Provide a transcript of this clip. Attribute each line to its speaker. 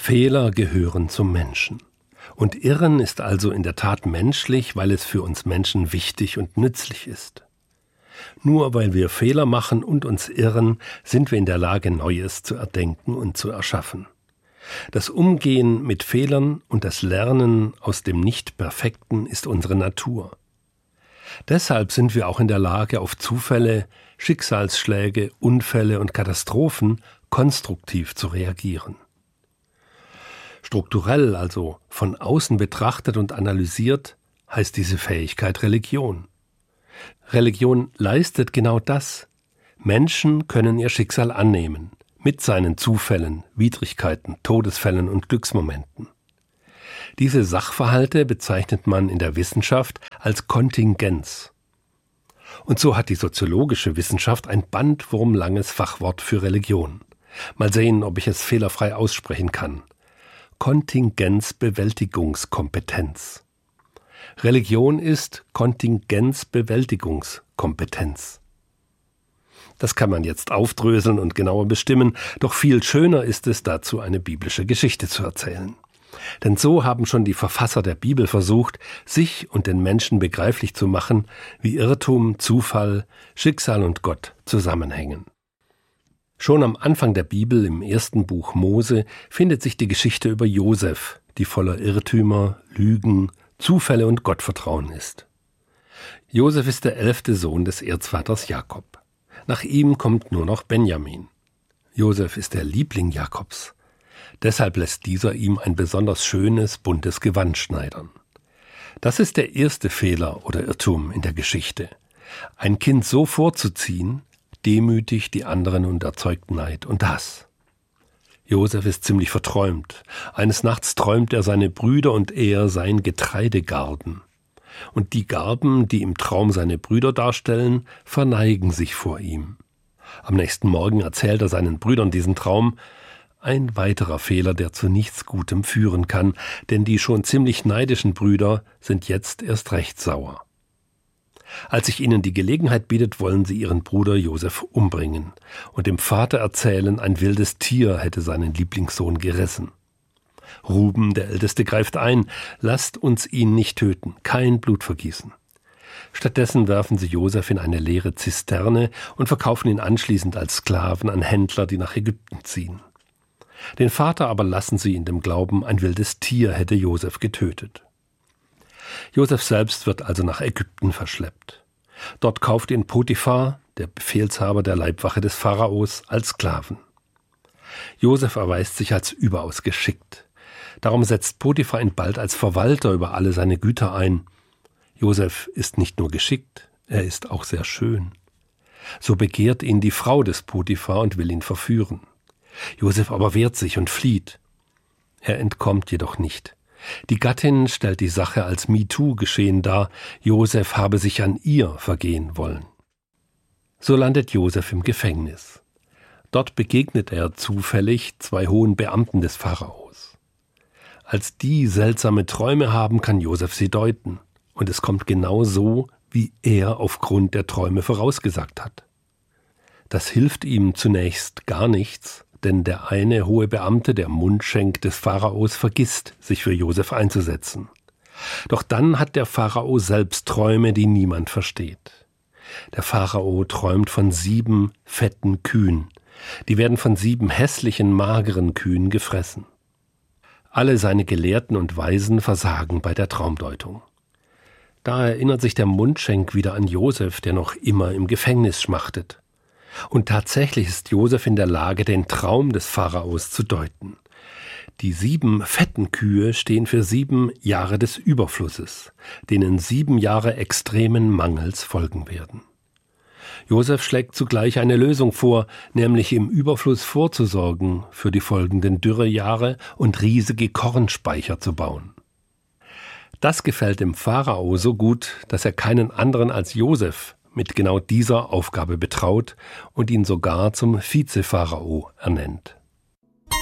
Speaker 1: Fehler gehören zum Menschen. Und Irren ist also in der Tat menschlich, weil es für uns Menschen wichtig und nützlich ist. Nur weil wir Fehler machen und uns irren, sind wir in der Lage, Neues zu erdenken und zu erschaffen. Das Umgehen mit Fehlern und das Lernen aus dem Nicht-Perfekten ist unsere Natur. Deshalb sind wir auch in der Lage, auf Zufälle, Schicksalsschläge, Unfälle und Katastrophen konstruktiv zu reagieren. Strukturell, also von außen betrachtet und analysiert, heißt diese Fähigkeit Religion. Religion leistet genau das. Menschen können ihr Schicksal annehmen, mit seinen Zufällen, Widrigkeiten, Todesfällen und Glücksmomenten. Diese Sachverhalte bezeichnet man in der Wissenschaft als Kontingenz. Und so hat die soziologische Wissenschaft ein bandwurmlanges Fachwort für Religion. Mal sehen, ob ich es fehlerfrei aussprechen kann. Kontingenzbewältigungskompetenz. Religion ist Kontingenzbewältigungskompetenz. Das kann man jetzt aufdröseln und genauer bestimmen, doch viel schöner ist es, dazu eine biblische Geschichte zu erzählen. Denn so haben schon die Verfasser der Bibel versucht, sich und den Menschen begreiflich zu machen, wie Irrtum, Zufall, Schicksal und Gott zusammenhängen. Schon am Anfang der Bibel, im ersten Buch Mose, findet sich die Geschichte über Josef, die voller Irrtümer, Lügen, Zufälle und Gottvertrauen ist. Josef ist der 11. Sohn des Erzvaters Jakob. Nach ihm kommt nur noch Benjamin. Josef ist der Liebling Jakobs. Deshalb lässt dieser ihm ein besonders schönes, buntes Gewand schneidern. Das ist der erste Fehler oder Irrtum in der Geschichte. Ein Kind so vorzuziehen, demütigt die anderen und erzeugt Neid und Hass. Josef ist ziemlich verträumt. Eines Nachts träumt er, seine Brüder und er seien Getreidegarben. Und die Garben, die im Traum seine Brüder darstellen, verneigen sich vor ihm. Am nächsten Morgen erzählt er seinen Brüdern diesen Traum. Ein weiterer Fehler, der zu nichts Gutem führen kann, denn die schon ziemlich neidischen Brüder sind jetzt erst recht sauer. Als sich ihnen die Gelegenheit bietet, wollen sie ihren Bruder Josef umbringen und dem Vater erzählen, ein wildes Tier hätte seinen Lieblingssohn gerissen. Ruben, der Älteste, greift ein: Lasst uns ihn nicht töten, kein Blutvergießen. Stattdessen werfen sie Josef in eine leere Zisterne und verkaufen ihn anschließend als Sklaven an Händler, die nach Ägypten ziehen. Den Vater aber lassen sie in dem Glauben, ein wildes Tier hätte Josef getötet. Josef selbst wird also nach Ägypten verschleppt. Dort kauft ihn Potiphar, der Befehlshaber der Leibwache des Pharaos, als Sklaven. Josef erweist sich als überaus geschickt. Darum setzt Potiphar ihn bald als Verwalter über alle seine Güter ein. Josef ist nicht nur geschickt, er ist auch sehr schön. So begehrt ihn die Frau des Potiphar und will ihn verführen. Josef aber wehrt sich und flieht. Er entkommt jedoch nicht. Die Gattin stellt die Sache als MeToo-Geschehen dar, Josef habe sich an ihr vergehen wollen. So landet Josef im Gefängnis. Dort begegnet er zufällig 2 hohen Beamten des Pharaos. Als die seltsame Träume haben, kann Josef sie deuten. Und es kommt genau so, wie er aufgrund der Träume vorausgesagt hat. Das hilft ihm zunächst gar nichts, denn der eine hohe Beamte, der Mundschenk des Pharaos, vergisst, sich für Josef einzusetzen. Doch dann hat der Pharao selbst Träume, die niemand versteht. Der Pharao träumt von 7 fetten Kühen. Die werden von 7 hässlichen, mageren Kühen gefressen. Alle seine Gelehrten und Weisen versagen bei der Traumdeutung. Da erinnert sich der Mundschenk wieder an Josef, der noch immer im Gefängnis schmachtet. Und tatsächlich ist Josef in der Lage, den Traum des Pharaos zu deuten. Die 7 fetten Kühe stehen für 7 Jahre des Überflusses, denen 7 Jahre extremen Mangels folgen werden. Josef schlägt zugleich eine Lösung vor, nämlich im Überfluss vorzusorgen, für die folgenden Dürrejahre und riesige Kornspeicher zu bauen. Das gefällt dem Pharao so gut, dass er keinen anderen als Josef mit genau dieser Aufgabe betraut und ihn sogar zum Vize-Pharao ernennt.